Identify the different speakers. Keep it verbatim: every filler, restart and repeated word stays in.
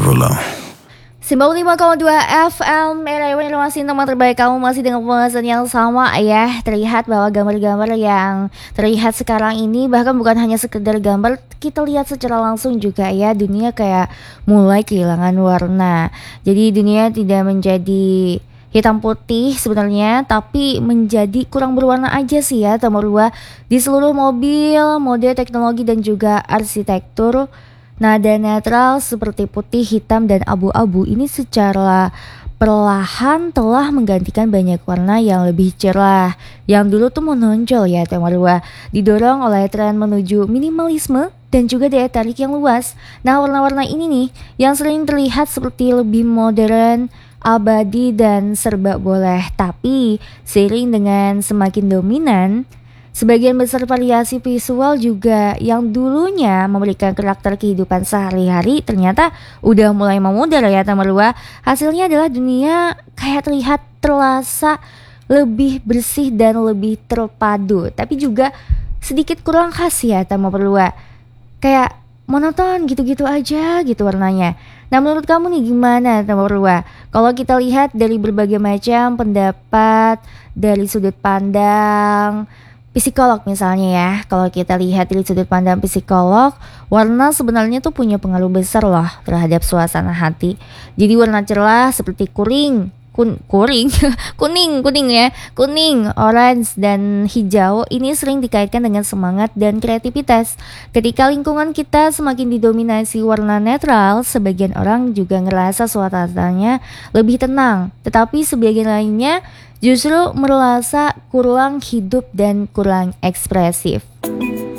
Speaker 1: Derulo.
Speaker 2: sembilan puluh lima koma dua F M Era masih teman terbaik kamu, masih dengan pembahasan yang sama ya. Terlihat bahwa gambar-gambar yang terlihat sekarang ini bahkan bukan hanya sekedar gambar, kita lihat secara langsung juga ya, dunia kayak mulai kehilangan warna. Jadi dunia tidak menjadi hitam putih sebenarnya, tapi menjadi kurang berwarna aja sih ya teman-teman. Di seluruh mobil, mode teknologi dan juga arsitektur, nada netral seperti putih, hitam, dan abu-abu ini secara perlahan telah menggantikan banyak warna yang lebih cerah yang dulu tuh menonjol ya teman-teman, didorong oleh tren menuju minimalisme dan juga daya tarik yang luas. Nah, warna-warna ini nih yang sering terlihat seperti lebih modern, abadi, dan serba boleh. Tapi seiring dengan semakin dominan, sebagian besar variasi visual juga yang dulunya memberikan karakter kehidupan sehari-hari ternyata udah mulai memudar ya teman-teman. Hasilnya adalah dunia kayak terlihat terasa lebih bersih dan lebih terpadu, tapi juga sedikit kurang khas ya teman-teman. Kayak monoton gitu-gitu aja gitu warnanya. Nah, menurut kamu nih gimana teman-teman? Kalau kita lihat dari berbagai macam pendapat, dari sudut pandang psikolog misalnya ya, kalau kita lihat dari sudut pandang psikolog, warna sebenarnya tuh punya pengaruh besar loh terhadap suasana hati. Jadi warna cerah seperti kuring, kun, kuring, kuning, kuning ya, kuning, orange, dan hijau ini sering dikaitkan dengan semangat dan kreativitas. Ketika lingkungan kita semakin didominasi warna netral, sebagian orang juga ngerasa suasananya lebih tenang, tetapi sebagian lainnya justru merasa kurang hidup dan kurang ekspresif.